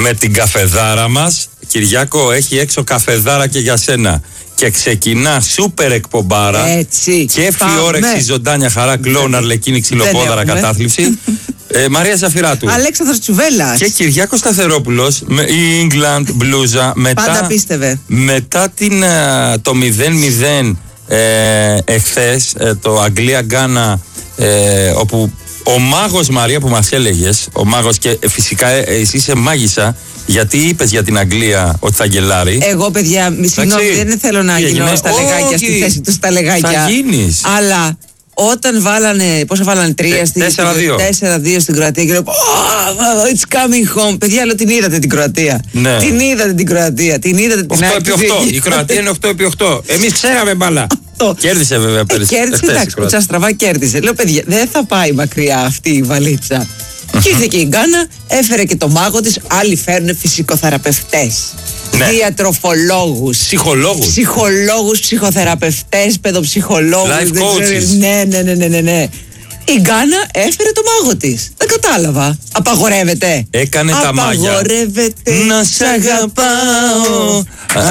με την καφεδάρα μας. Κυριάκο, έχει έξω καφεδάρα και για σένα. Και ξεκινά σούπερ εκπομπάρα. Έτσι. Κέφι, όρεξη, ζωντάνια, χαρά, κλόουν, αρλεκίνη, ξυλοπόδαρα, κατάθλιψη. Μαρία Ζαφυράτου. Αλέξανδρος Τσουβέλλας. Και Κυριάκος Σταθερόπουλος με η England μπλούζα. Πάντα πίστευε. Μετά το 0-0 εχθές, το Αγγλία-Γκάνα, όπου ο μάγος, Μαρία, που μας έλεγες, ο μάγος, και φυσικά εσύ είσαι μάγισσα, γιατί είπες για την Αγγλία ότι θα γκελάρει. Εγώ, παιδιά, συγγνώμη, δεν θέλω να γίνω στα λεγάκια, στη θέση του στα λεγάκια. Θα γίνεις. Αλλά όταν βάλανε, πόσα βάλανε, 4-2 στην Κροατία, και λέω, oh, it's coming home. Παιδιά, λέω, την είδατε την Κροατία. Ναι. Την είδατε την Κροατία. Την είδατε την 8x8. Η Κροατία είναι 8x8. Εμείς ξέραμε μπάλα. Κέρδισε βέβαια πέρυσι. Κέρδισε, εντάξει, κουτσά στραβά κέρδισε. Λέω, παιδιά, δεν θα πάει μακριά αυτή η βαλίτσα. Και ήρθε και η Γκάνα, έφερε και το μάγο της. Άλλοι φέρνουν φυσικοθεραπευτές, διατροφολόγους, ψυχολόγους, ψυχοθεραπευτές, παιδοψυχολόγους. Life coaches. Ναι. Η Γκάνα έφερε το μάγο της. Δεν κατάλαβα. Απαγορεύεται. Έκανε τα μάγια. Απαγορεύεται. Να σ' αγαπάω.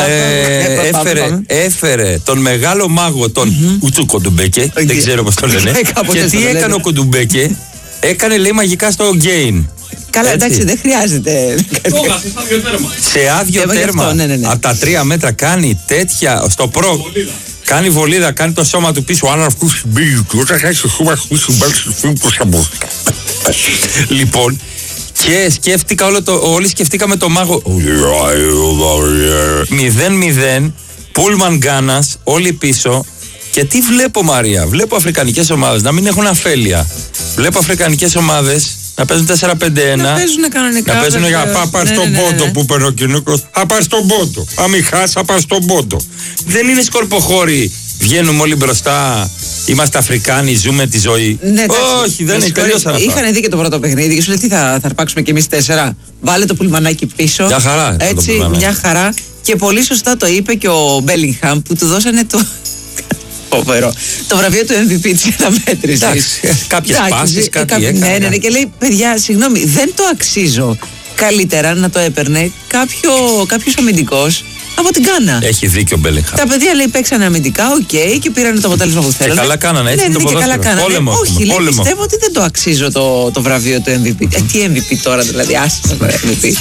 Έφερε τον μεγάλο μάγο, τον Ουτσου Κοντουμπέκε. Δεν ξέρω πώς το λένε. Και τι έκανε ο Κοντουμπέκε? Έκανε, λέει, μαγικά στο gain. Καλά, εντάξει, δεν χρειάζεται. Σε άδειο τέρμα. Από τα 3 μέτρα κάνει τέτοια. Στο προ. Κάνει βολίδα, κάνει το σώμα του πίσω. Λοιπόν, και σκέφτηκα όλοι σκεφτήκαμε το μάγο. 0-0, Πούλμαν Γκάνας, όλοι πίσω. Και τι βλέπω, Μαρία? Βλέπω αφρικανικές ομάδες να μην έχουν αφέλεια. Βλέπω αφρικανικές ομάδες να παίζουν 4-5-1. Να παίζουν κανονικά. Να παίζουν για πάπα στον πόντο που παίρνει ο κοινούκος. Θα πάει στον πόντο. Αν μη χάσει, θα πάει στον πόντο. Δεν είναι σκορποχώροι. Βγαίνουμε όλοι μπροστά. Είμαστε Αφρικάνοι, ζούμε τη ζωή. Ναι, όχι, δεν είναι. Τελείωσαν αυτά. Είχαν δει και το πρώτο παιχνίδι και σου λέει τι θα αρπάξουμε κι εμείς 4. Βάλε το πουλμανάκι πίσω. Μια χαρά. Έτσι, μια χαρά. Και πολύ σωστά το είπε και ο Μπέλιγχαμ που του δώσανε το. Το βραβείο του MVP της αναμέτρησης. Κάποιες πάσεις, κάτι έκανε. Ναι, και λέει, παιδιά, συγγνώμη, δεν το αξίζω. Καλύτερα να το έπαιρνε κάποιος αμυντικός από την Γκάνα. Έχει δίκιο ο Μπέλιγχαμ. Τα παιδιά, λέει, παίξανε αμυντικά, και πήραν το αποτέλεσμα που θέλανε. Και καλά κάνανε, έτσι το ποδόσφαιρο. Πόλεμο. Όχι, λέει, πιστεύω ότι δεν το αξίζω το βραβείο του MVP. Τι MVP τώρα, δηλαδή, άσε το MVP.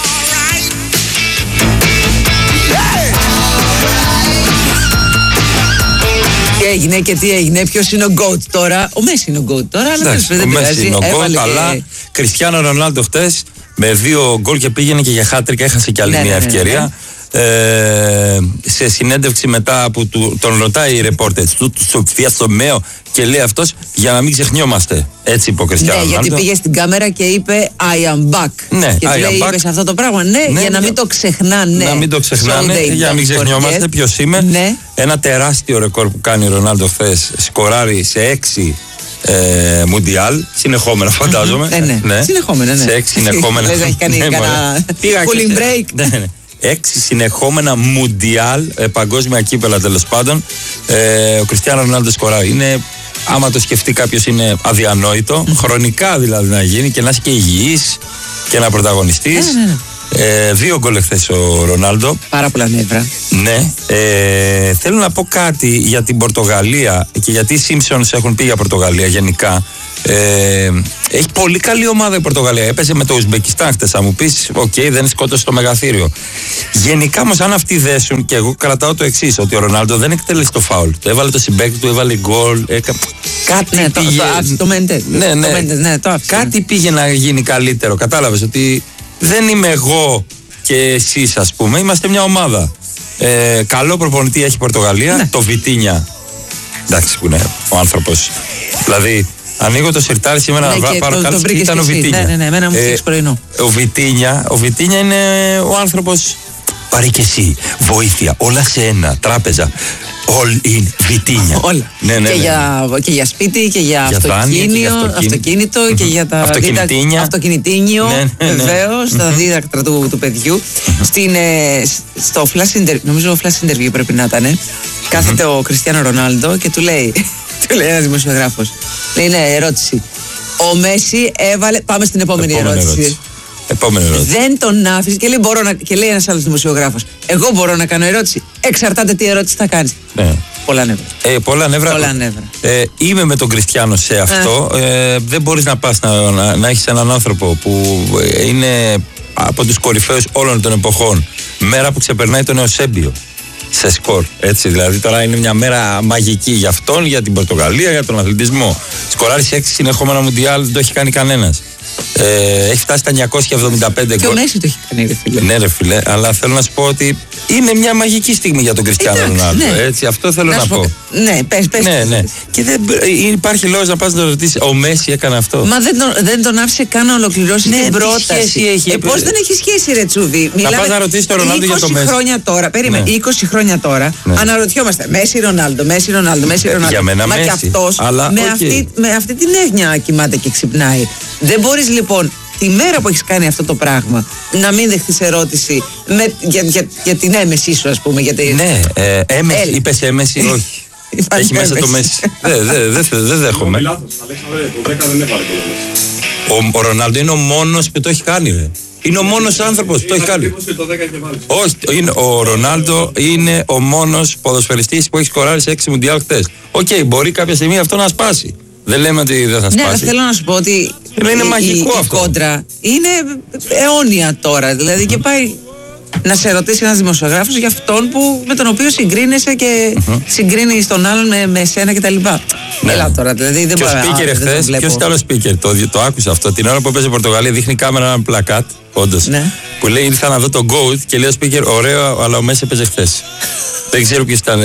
Τι έγινε, ποιος είναι ο GOAT τώρα? Ο Μέση είναι ο GOAT τώρα, αλλά ο Μέση είναι ο GOAT, αλλά Κριστιάνο Ρονάλντο χτες με 2 γκολ και πήγαινε και για χάτρικα, έχασε κι άλλη μια ευκαιρία. Σε συνέντευξη μετά που τον ρωτάει η ρεπόρτερ του Σοφία στο ΜΕΟ και λέει αυτός, για να μην ξεχνιόμαστε. Έτσι είπε ο Κριστιάνο Ρονάλντο. Γιατί πήγε στην κάμερα και είπε I am back. Ναι, και του λέει, είπες αυτό το πράγμα. Ναι, για να μην το ξεχνάνε. Να μην το ξεχνάνε, για να μην ξεχνιόμαστε ποιος είμαι. Ναι. Ένα τεράστιο ρεκόρ που κάνει ο Ρονάλντο χθες, σκοράρει σε 6 Μουντιάλ, συνεχόμενα φαντάζομαι. Ναι. Συνεχόμενα, ναι. Σε 6 συνεχόμενα. Λες, έχει κάνει κανένα cooling break. 6 συνεχόμενα Μουντιάλ, παγκόσμια κύπελα τέλος πάντων. Ο Κριστιάνο Ρονάλντο σκοράρει. Είναι, άμα το σκεφτεί κάποιος, είναι αδιανόητο. Χρονικά δηλαδή να γίνει και να είσαι και υγιής και να πρωταγωνιστείς. 2 γκολ χθες ο Ρονάλντο. Πάρα πολλά νεύρα. Ναι. Θέλω να πω κάτι για την Πορτογαλία και γιατί οι Σίμψονς έχουν πει για Πορτογαλία γενικά. Έχει πολύ καλή ομάδα η Πορτογαλία. Έπαιζε με το Ουσμπεκιστάν χτες. Θα μου πεις, δεν σκότωσε το μεγαθύριο. Γενικά όμως, αν αυτοί δέσουν, και εγώ κρατάω το εξής, ότι ο Ρονάλντο δεν εκτέλεσε το φάουλ. Το έβαλε το συμπαίκτη του, έβαλε γκολ. Κάτι πήγε. Το Μέντε. Κάτι πήγε να γίνει καλύτερο. Κατάλαβες ότι δεν είμαι εγώ και εσείς, ας πούμε. Είμαστε μια ομάδα. Καλό προπονητή έχει η Πορτογαλία. Ναι. Το Βιτίνια. Εντάξει, που είναι ο άνθρωπος. Δηλαδή, ανοίγω το σιρτάρι σήμερα να πάρω κάλυψη και ήταν ο Βιτίνια. Ναι, εμένα μου φτιάξει πρωινό. Ο Βιτίνια είναι ο άνθρωπος. Πάρε και εσύ, βοήθεια, όλα σε ένα, τράπεζα. All in Βιτίνια. Όλα. Ναι. Και για σπίτι και για αυτοκίνητο και για τα αυτοκινητίνιο. Βεβαίως, τα δίδακτρα του παιδιού. Στο flash interview, νομίζω flash interview πρέπει να ήταν. Κάθεται ο Κριστιάνο Ρονάλντο και του λέει ένας δημοσιογράφος. Λέει, ναι, ερώτηση. Ο Μέση έβαλε. Πάμε στην επόμενη ερώτηση. Επόμενη ερώτηση. Δεν τον άφησε και λέει ένας άλλος δημοσιογράφος, εγώ μπορώ να κάνω ερώτηση. Εξαρτάται τι ερώτηση θα κάνεις. Ναι. Πολλά νεύρα. Πολλά νεύρα. Είμαι με τον Κριστιάνο σε αυτό. Δεν μπορείς να πας να έχεις έναν άνθρωπο που είναι από τους κορυφαίους όλων των εποχών. Μέρα που ξεπερνάει τον Εωσέμπιο σε σκορ. Έτσι, δηλαδή τώρα είναι μια μέρα μαγική για αυτόν, για την Πορτογαλία, για τον αθλητισμό. Σκοράρει σε 6 συνεχόμενα Μουντιάλ, δεν το έχει κάνει κανένας. Έχει φτάσει στα 975 γκολ. Και ο Μέση το έχει κάνει, ρε φίλε. Ναι, ρε φίλε, αλλά θέλω να σου πω ότι είναι μια μαγική στιγμή για τον Κριστιάνο Ρονάλντο. Ναι. Έτσι, αυτό θέλω να πω. Ναι, πες. Ναι. Και δεν υπάρχει λόγος να πας να το ρωτήσεις, ο Μέση έκανε αυτό. Μα δεν τον άφησε καν να ολοκληρώσει την πρόταση. Πώς δεν έχει σχέση, ρε Τσούβι. Να πας να ρωτήσεις τον Ρονάλντο για το Μέση. 20 χρόνια τώρα, περίμενε, 20 χρόνια τώρα, αναρωτιόμαστε Μέση Ρονάλντο. Για μένα Μέση. Μα και αυτός με αυτή την έγνοια κοιμάται και ξυπνάει. Δεν μπορείς λοιπόν τη μέρα που έχεις κάνει αυτό το πράγμα να μην δεχτείς ερώτηση για την έμεση σου, ας πούμε. Ναι, έμεση, είπες έμεση, όχι. Έχει μέσα το Μέση. Δεν δέχομαι. Ο Ρονάλντο είναι ο μόνος που το έχει κάνει, ρε. Είναι ο μόνος άνθρωπος που το έχει κάνει. Όχι, ο Ρονάλντο είναι ο μόνος ποδοσφαιριστής που έχει σκοράρει σε 6 Μουντιάλ χτες. Οκ, μπορεί κάποια στιγμή αυτό να σπάσει. Δεν λέμε ότι δεν θα σπάσει. Ναι, θέλω να σου πω ότι είναι μαγικό η κόντρα είναι αιώνια τώρα. Δηλαδή και πάει να σε ρωτήσει ένας δημοσιογράφος για αυτόν με τον οποίο συγκρίνεσαι και συγκρίνεις τον άλλον με εσένα κτλ. Ναι. Έλα τώρα, δηλαδή δεν μπορεί να. Και ο speaker εχθές, ποιος ήταν ο speaker, το άκουσα αυτό. Την ώρα που έπαιζε η Πορτογαλία, δείχνει κάμερα ένα πλακάτ, όντως. Ναι. Που λέει ήρθα να δω τον GOAT και λέει ο speaker, ωραίο, αλλά ο Μέση έπαιζε χθες. Δεν ξέρω ποιος ήταν.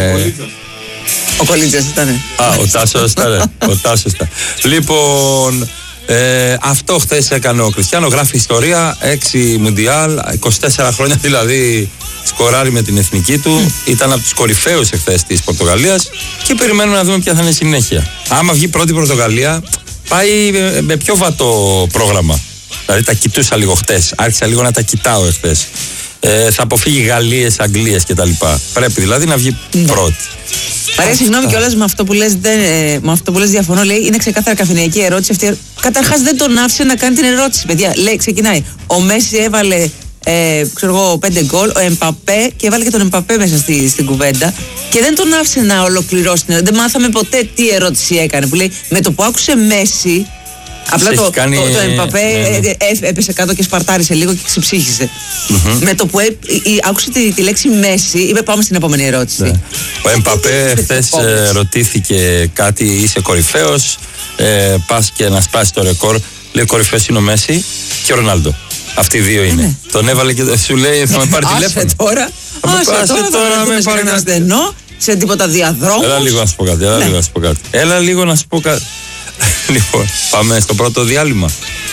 Ο Κολίτσας ήτανε. Ο Τάσος ήταν. Λοιπόν, αυτό χθες έκανε ο Κριστιάνο. Γράφει ιστορία, 6 Μουντιάλ, 24 χρόνια δηλαδή σκοράρει με την εθνική του. Ήταν από τους κορυφαίους εχθές της Πορτογαλίας και περιμένουμε να δούμε ποια θα είναι η συνέχεια. Άμα βγει πρώτη Πορτογαλία, πάει με πιο βατό πρόγραμμα. Δηλαδή τα κοιτούσα λίγο χθες. Άρχισα λίγο να τα κοιτάω εχθές. Θα αποφύγει Γαλλίες, Αγγλίες κτλ. Πρέπει δηλαδή να βγει πρώτη. Παρέα, συγγνώμη κιόλας με αυτό που λες, διαφωνώ. Λέει είναι ξεκάθαρα καφενειακή ερώτηση αυτή. Καταρχάς δεν τον άφησε να κάνει την ερώτηση, παιδιά. Λέει, ξεκινάει. Ο Μέση έβαλε 5 γκολ, ο Εμπαπέ, και έβαλε και τον Εμπαπέ μέσα στην κουβέντα. Και δεν τον άφησε να ολοκληρώσει την ερώτηση. Δεν μάθαμε ποτέ τι ερώτηση έκανε. Που λέει με το που άκουσε Μέση. Απλά το Εμπαπέ έπεσε κάτω και σπαρτάρισε λίγο και ξεψύχησε. Με το που άκουσε τη λέξη Μέση, είπε πάμε στην επόμενη ερώτηση. Ναι. Ο Εμπαπέ χθες ρωτήθηκε κάτι, είσαι κορυφαίος, πας και να σπάσει το ρεκόρ. Λέει ο κορυφαίος είναι ο Μέση και ο Ρονάλντο. Αυτοί οι δύο είναι. Τον έβαλε και σου λέει θα με πάρει τηλέφωνο. Άσε τώρα με πάρει ένα στενό, σε τίποτα διαδρόμους. Έλα λίγο να σου πω κάτι. Λοιπόν, πάμε στο πρώτο διάλειμμα.